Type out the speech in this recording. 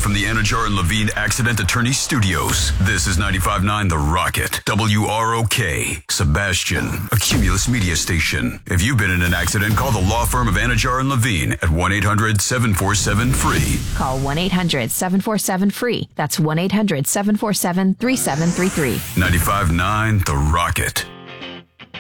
live from the Anajar and Levine Accident Attorney Studios. This is 95.9 The Rocket. WROK. Sebastian. A Cumulus media station. If you've been in an accident, call the law firm of Anajar and Levine at 1-800-747-FREE. Call 1-800-747-FREE. That's 1-800-747-3733. 95.9 The Rocket.